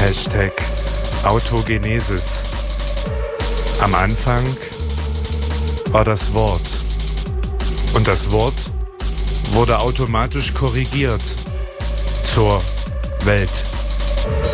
Autogenesis. Am Anfang war das Wort. Und das Wort wurde automatisch korrigiert zur Welt.